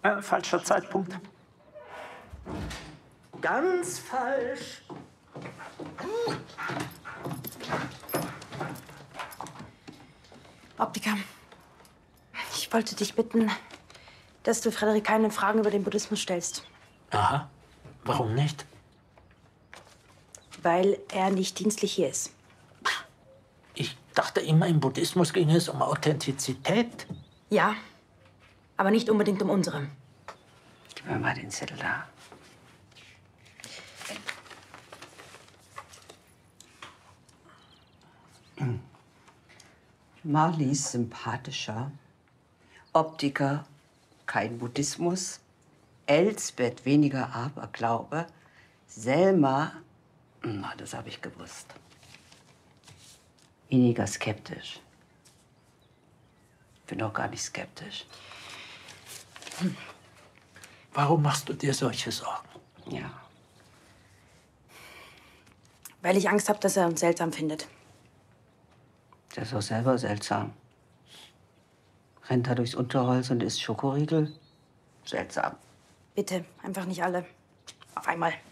Falscher Zeitpunkt. Ganz falsch. Optiker, ich wollte dich bitten, dass du Frederik keine Fragen über den Buddhismus stellst. Aha. Warum nicht? Weil er nicht dienstlich hier ist. Ich dachte immer, im Buddhismus ging es um Authentizität. Ja, aber nicht unbedingt um unsere. Gib mir mal den Zettel da. Marlies sympathischer. Optiker, kein Buddhismus. Elsbeth weniger Aberglaube. Selma, na, das habe ich gewusst. Weniger skeptisch. Bin doch gar nicht skeptisch. Warum machst du dir solche Sorgen? Ja. Weil ich Angst habe, dass er uns seltsam findet. Der ist auch selber seltsam. Rennt da durchs Unterholz und isst Schokoriegel? Seltsam. Bitte, einfach nicht alle. Auf einmal.